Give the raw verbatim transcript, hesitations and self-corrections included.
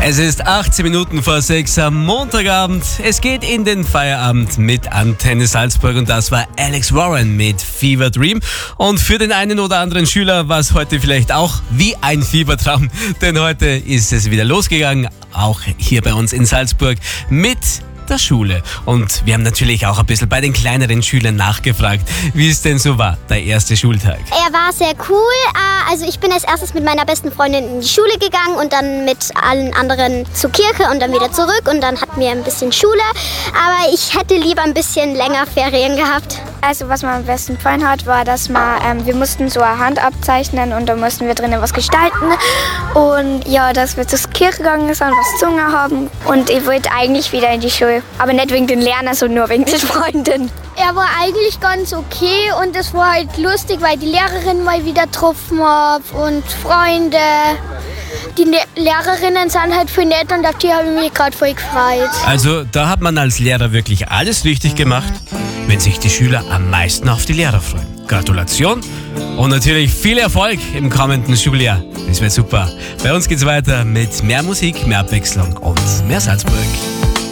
Es ist achtzehn Minuten vor sechs am Montagabend. Es geht in den Feierabend mit Antenne Salzburg und das war Alex Warren mit Fever Dream. Und für den einen oder anderen Schüler war es heute vielleicht auch wie ein Fiebertraum, denn heute ist es wieder losgegangen, auch hier bei uns in Salzburg mit der Schule. Und wir haben natürlich auch ein bisschen bei den kleineren Schülern nachgefragt, wie es denn so war, der erste Schultag. Er war sehr cool. Also ich bin als erstes mit meiner besten Freundin in die Schule gegangen und dann mit allen anderen zur Kirche und dann wieder zurück und dann hatten wir ein bisschen Schule. Aber ich hätte lieber ein bisschen länger Ferien gehabt. Also was mir am besten gefallen hat, war, dass wir, ähm, wir mussten so eine Hand abzeichnen und da mussten wir drinnen was gestalten. Und ja, dass wir zur Kirche gegangen sind, was gesungen haben. Und ich wollte eigentlich wieder in die Schule. Aber nicht wegen den Lernern, sondern nur wegen den Freunden. Er war eigentlich ganz okay und es war halt lustig, weil die Lehrerin mal wieder getroffen habe und Freunde. Die ne- Lehrerinnen sind halt voll nett und auf die habe ich mich gerade voll gefreut. Also da hat man als Lehrer wirklich alles richtig gemacht, wenn sich die Schüler am meisten auf die Lehrer freuen. Gratulation und natürlich viel Erfolg im kommenden Schuljahr. Das wird super. Bei uns geht's weiter mit mehr Musik, mehr Abwechslung und mehr Salzburg.